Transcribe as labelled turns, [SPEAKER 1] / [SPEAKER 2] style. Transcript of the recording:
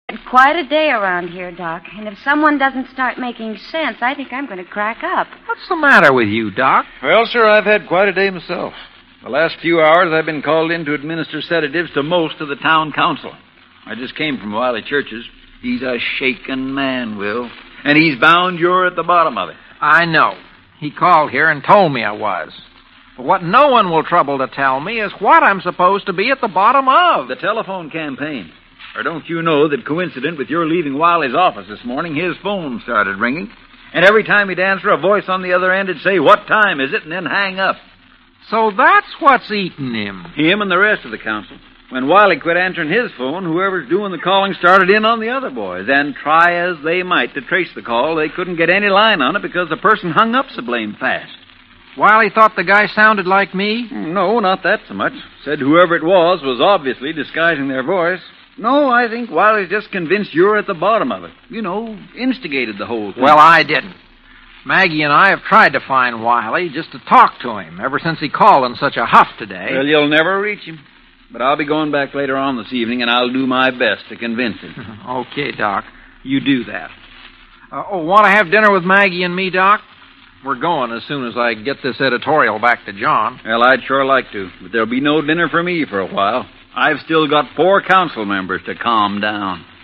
[SPEAKER 1] It's quite a day around here, Doc. And if someone doesn't start making sense, I think I'm going to crack up.
[SPEAKER 2] What's the matter with you, Doc?
[SPEAKER 3] Well, sir, I've had quite a day myself. The last few hours, I've been called in to administer sedatives to most of the town council. I just came from Wiley Church's. He's a shaken man, Will. And he's bound you're at the bottom of it.
[SPEAKER 2] I know. He called here and told me I was. But what no one will trouble to tell me is what I'm supposed to be at the bottom of.
[SPEAKER 3] The telephone campaign. Or don't you know that coincident with your leaving Wiley's office this morning, his phone started ringing. And every time he'd answer, a voice on the other end would say, "What time is it?" and then hang up.
[SPEAKER 2] So that's what's eating him.
[SPEAKER 3] Him and the rest of the council. When Wiley quit answering his phone, whoever's doing the calling started in on the other boys. And try as they might to trace the call, they couldn't get any line on it because the person hung up so blame fast.
[SPEAKER 2] Wiley thought the guy sounded like me?
[SPEAKER 3] No, not that so much. Said whoever it was obviously disguising their voice. No, I think Wiley's just convinced you're at the bottom of it. You know, instigated the whole thing.
[SPEAKER 2] Well, I didn't. Maggie and I have tried to find Wiley just to talk to him ever since he called in such a huff today.
[SPEAKER 3] Well, you'll never reach him. But I'll be going back later on this evening, and I'll do my best to convince him.
[SPEAKER 2] Okay, Doc. You do that. Want to have dinner with Maggie and me, Doc? We're going as soon as I get this editorial back to John.
[SPEAKER 3] Well, I'd sure like to, but there'll be no dinner for me for a while. I've still got 4 council members to calm down.